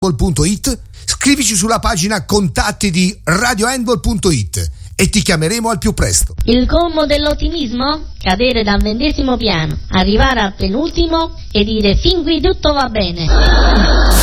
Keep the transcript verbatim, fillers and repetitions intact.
punto it, scrivici sulla pagina contatti di radiohandball punto it e ti chiameremo al più presto. Il colmo dell'ottimismo? Cadere dal ventesimo piano, arrivare al penultimo e dire fin qui tutto va bene.